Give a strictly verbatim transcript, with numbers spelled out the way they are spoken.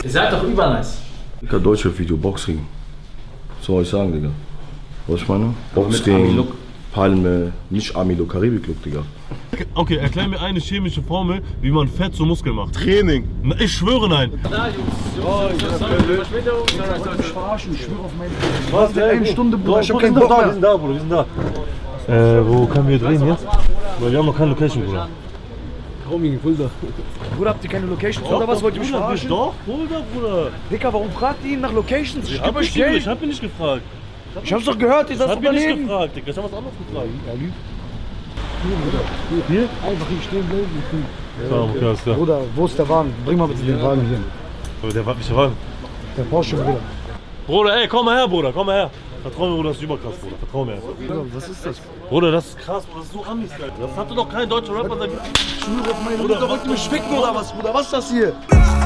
Ihr seid doch übernice. Digga, Deutschrap-Video, Boxring. Was soll ich sagen, Digga? Was ich meine? Boxring, Palme, nicht Army-Look, Karibik-Look, Digga. Okay, erklär mir eine chemische Formel, wie man Fett zu Muskeln macht. Training. Na, ich schwöre nein. Da, Jungs. Jungs, Ich verarschen, ich schwöre auf meine. Was? Eine Stunde, Bruder. Ich hab keinen Bock Wir mehr. sind da, Bruder, wir sind da. Äh, wo können wir drehen jetzt? Weil wir haben noch keine Location, Bruder. Homie, Fulda. Bruder, habt ihr keine Locations oder was? Wollt ihr mich verarschen? Doch, Fulda, Bruder. Dicker, warum fragt ihr ihn nach Locations? Ich Ich geb hab, euch nicht, Geld. ich hab ihn nicht gefragt. Ich hab's doch gehört, ihr Ich seid hab ihn nicht Unternehmen. gefragt, Digga. Ich hab was anderes gefragt. Er lügt. Hier, Bruder. Hier? Einfach hier stehen bleiben. Ja, okay, alles klar. Bruder, wo ist der Wagen? Bring mal bitte den Wagen hier. Aber der war nicht der Wagen. Der Porsche, Bruder. Bruder, ey, komm mal her, Bruder, komm mal her. Vertrau mir, Bruder, das ist überkrass, Bruder. Vertrau mir. Bruder, was ist das? Bruder, das ist krass, Bruder, das ist so Amis, Alter. Das hatte doch kein deutscher Rapper seit... Ich schwöre auf meine Bruder, wollt ihr mich ficken oder was, Bruder? Was ist das hier?